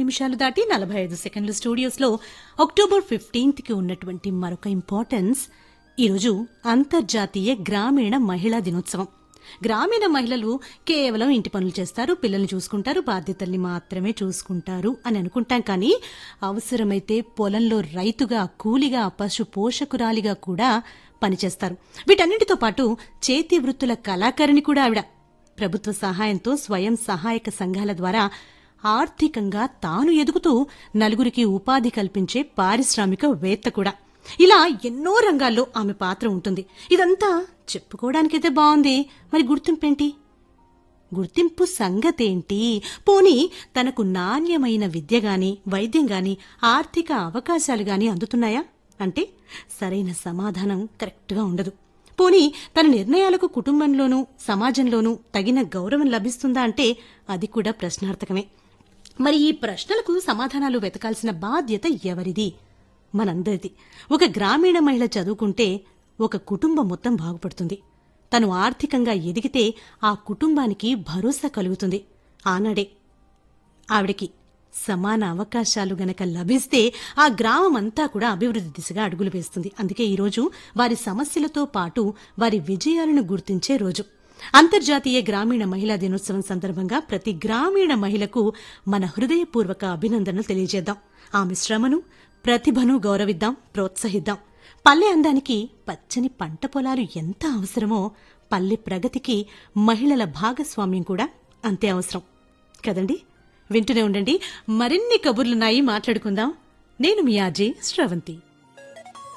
నిమిషాలు దాటి 45 సెకండ్లు స్టూడియోస్లో అక్టోబర్ 15th కి ఉన్నటువంటి మరొక ఇంపార్టెన్స్ ఈరోజు అంతర్జాతీయ గ్రామీణ మహిళా దినోత్సవం. గ్రామీణ మహిళలు కేవలం ఇంటి పనులు చేస్తారు, పిల్లల్ని చూసుకుంటారు, బాధ్యతల్ని మాత్రమే చూసుకుంటారు అని అనుకుంటాం. కానీ అవసరమైతే పొలంలో రైతుగా, కూలిగా, పశు పోషకురాలిగా కూడా పనిచేస్తారు. వీటన్నిటితో పాటు చేతి వృత్తుల కళాకారిణి కూడా ఆవిడ. ప్రభుత్వ సహాయంతో స్వయం సహాయక సంఘాల ద్వారా ఆర్థికంగా తాను ఎదుగుతూ నలుగురికి ఉపాధి కల్పించే పారిశ్రామికవేత్త కూడా. ఇలా ఎన్నో రంగాల్లో ఆమె పాత్ర ఉంటుంది. ఇదంతా చెప్పుకోవడానికైతే బాగుంది, మరి గుర్తింపేంటి? గుర్తింపు సంగతేంటి? పోనీ తనకు నాణ్యమైన విద్య గాని, వైద్యం గాని, ఆర్థిక అవకాశాలు గాని అందుతున్నాయా అంటే సరైన సమాధానం కరెక్ట్గా ఉండదు. పోనీ తన నిర్ణయాలకు కుటుంబంలోనూ సమాజంలోనూ తగిన గౌరవం లభిస్తుందా అంటే అది కూడా ప్రశ్నార్థకమే. మరి ఈ ప్రశ్నలకు సమాధానాలు వెతకాల్సిన బాధ్యత ఎవరిది? మనందరిది. ఒక గ్రామీణ మహిళ చదువుకుంటే ఒక కుటుంబం మొత్తం బాగుపడుతుంది. తను ఆర్థికంగా ఎదిగితే ఆ కుటుంబానికి భరోసా కలుగుతుంది. ఆనాడే ఆవిడకి సమాన అవకాశాలు గనక లభిస్తే ఆ గ్రామం అంతా కూడా అభివృద్ధి దిశగా అడుగులు వేస్తుంది. అందుకే ఈరోజు వారి సమస్యలతో పాటు వారి విజయాలను గుర్తించే రోజు. అంతర్జాతీయ గ్రామీణ మహిళా దినోత్సవం సందర్భంగా ప్రతి గ్రామీణ మహిళకు మన హృదయపూర్వక అభినందనలు తెలియజేద్దాం. ఆమె శ్రమను, ప్రతిభను గౌరవిద్దాం, ప్రోత్సహిద్దాం. పల్లె అందానికి పచ్చని పంట పొలాలు ఎంత అవసరమో పల్లె ప్రగతికి మహిళల భాగస్వామ్యం కూడా అంతే అవసరం కదండి. వింటూనే ఉండండి, మరిన్ని కబుర్లున్నాయి, మాట్లాడుకుందాం. నేను మీ ఆర్జే శ్రవంతి.